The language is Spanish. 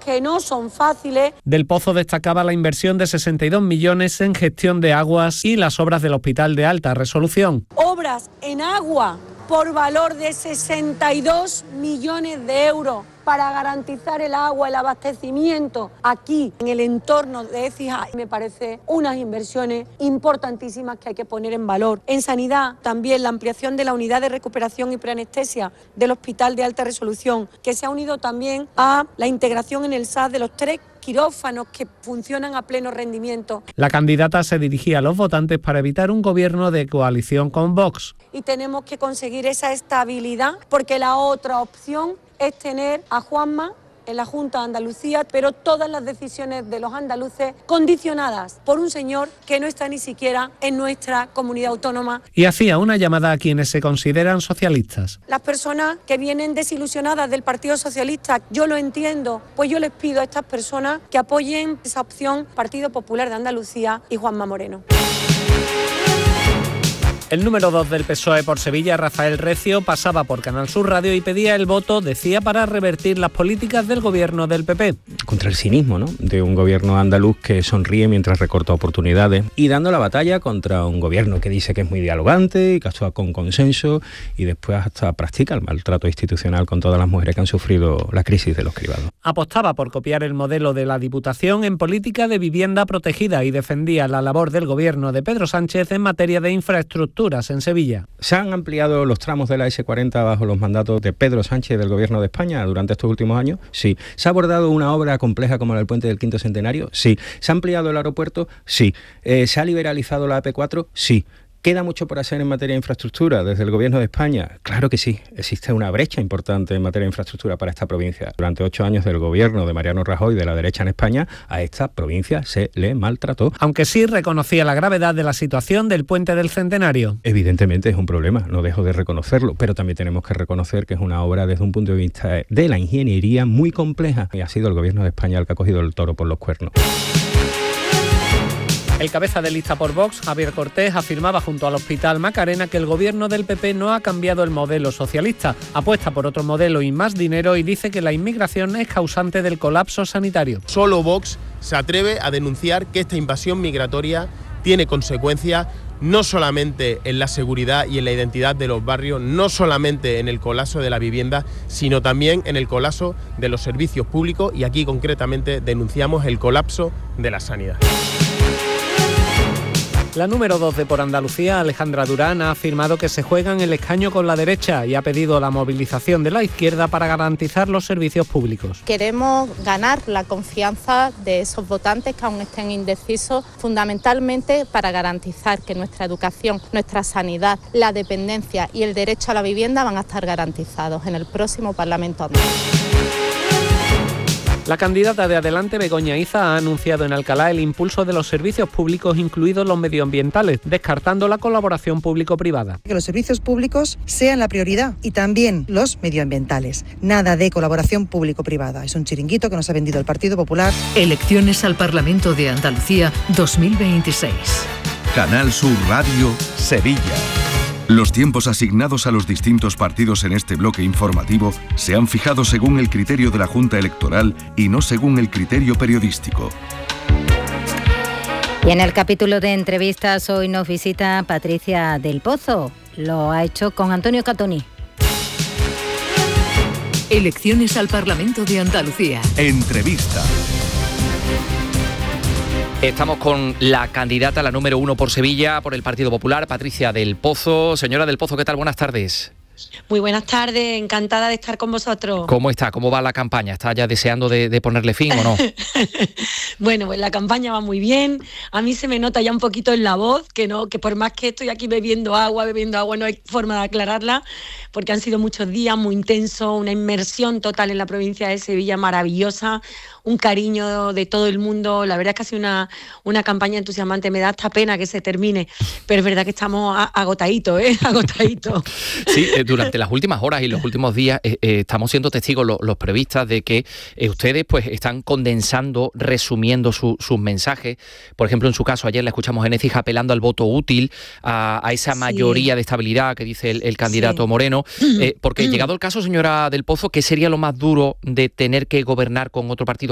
que no son fáciles. Del Pozo destacaba la inversión de 62 millones en gestión de aguas y las obras del hospital de alta resolución. Obras en agua por valor de 62 millones de euros para garantizar el agua, el abastecimiento aquí en el entorno de Écija. Me parece unas inversiones importantísimas que hay que poner en valor. En sanidad, también la ampliación de la unidad de recuperación y preanestesia del hospital de alta resolución, que se ha unido también a la integración en el SAS de los 3 quirófanos que funcionan a pleno rendimiento. La candidata se dirigía a los votantes para evitar un gobierno de coalición con Vox. Y tenemos que conseguir esa estabilidad, porque la otra opción es tener a Juanma en la Junta de Andalucía, pero todas las decisiones de los andaluces condicionadas por un señor que no está ni siquiera en nuestra comunidad autónoma. Y hacía una llamada a quienes se consideran socialistas. Las personas que vienen desilusionadas del Partido Socialista, yo lo entiendo, pues yo les pido a estas personas que apoyen esa opción Partido Popular de Andalucía y Juanma Moreno. El número 2 del PSOE por Sevilla, Rafael Recio, pasaba por Canal Sur Radio y pedía el voto, decía, para revertir las políticas del gobierno del PP. Contra el cinismo, ¿no?, de un gobierno andaluz que sonríe mientras recorta oportunidades y dando la batalla contra un gobierno que dice que es muy dialogante y que actúa con consenso y después hasta practica el maltrato institucional con todas las mujeres que han sufrido la crisis de los cribados. Apostaba por copiar el modelo de la Diputación en política de vivienda protegida y defendía la labor del gobierno de Pedro Sánchez en materia de infraestructura en Sevilla. Se han ampliado los tramos de la S40 bajo los mandatos de Pedro Sánchez del Gobierno de España durante estos últimos años. Sí. ¿Se ha abordado una obra compleja como el puente del Quinto Centenario? Sí. ¿Se ha ampliado el aeropuerto? Sí. ¿Se ha liberalizado la AP4? Sí. ¿Queda mucho por hacer en materia de infraestructura desde el Gobierno de España? Claro que sí. Existe una brecha importante en materia de infraestructura para esta provincia. Durante 8 años del gobierno de Mariano Rajoy de la derecha en España, a esta provincia se le maltrató. Aunque sí reconocía la gravedad de la situación del puente del Centenario. Evidentemente es un problema, no dejo de reconocerlo, pero también tenemos que reconocer que es una obra desde un punto de vista de la ingeniería muy compleja y ha sido el Gobierno de España el que ha cogido el toro por los cuernos. El cabeza de lista por Vox, Javier Cortés, afirmaba junto al Hospital Macarena que el gobierno del PP no ha cambiado el modelo socialista, apuesta por otro modelo y más dinero y dice que la inmigración es causante del colapso sanitario. Solo Vox se atreve a denunciar que esta invasión migratoria tiene consecuencias no solamente en la seguridad y en la identidad de los barrios, no solamente en el colapso de la vivienda, sino también en el colapso de los servicios públicos y aquí concretamente denunciamos el colapso de la sanidad. La número 2 de Por Andalucía, Alejandra Durán, ha afirmado que se juegan el escaño con la derecha y ha pedido la movilización de la izquierda para garantizar los servicios públicos. Queremos ganar la confianza de esos votantes que aún estén indecisos, fundamentalmente para garantizar que nuestra educación, nuestra sanidad, la dependencia y el derecho a la vivienda van a estar garantizados en el próximo Parlamento andaluz. La candidata de Adelante, Begoña Iza, ha anunciado en Alcalá el impulso de los servicios públicos, incluidos los medioambientales, descartando la colaboración público-privada. Que los servicios públicos sean la prioridad y también los medioambientales. Nada de colaboración público-privada. Es un chiringuito que nos ha vendido el Partido Popular. Elecciones al Parlamento de Andalucía 2026. Canal Sur Radio, Sevilla. Los tiempos asignados a los distintos partidos en este bloque informativo se han fijado según el criterio de la Junta Electoral y no según el criterio periodístico. Y en el capítulo de entrevistas hoy nos visita Patricia del Pozo. Lo ha hecho con Antonio Catoni. Elecciones al Parlamento de Andalucía. Entrevista. Estamos con la candidata, la número 1 por Sevilla, por el Partido Popular, Patricia del Pozo. Señora del Pozo, ¿qué tal? Buenas tardes. Muy buenas tardes, encantada de estar con vosotros. ¿Cómo está? ¿Cómo va la campaña? ¿Está ya deseando de ponerle fin o no? Bueno, pues la campaña va muy bien. A mí se me nota ya un poquito en la voz, que por más que estoy aquí bebiendo agua, no hay forma de aclararla, porque han sido muchos días muy intensos, una inmersión total en la provincia de Sevilla maravillosa, un cariño de todo el mundo. La verdad es que ha sido una campaña entusiasmante. Me da hasta pena que se termine, pero es verdad que estamos agotaditos, agotaditos. Sí, durante las últimas horas y los últimos días estamos siendo testigos los periodistas de que ustedes pues están condensando, resumiendo sus mensajes. Por ejemplo, en su caso, ayer la escuchamos en Écija apelando al voto útil, a esa mayoría de estabilidad que dice el candidato Moreno. Porque llegado el caso, señora del Pozo, ¿qué sería lo más duro de tener que gobernar con otro partido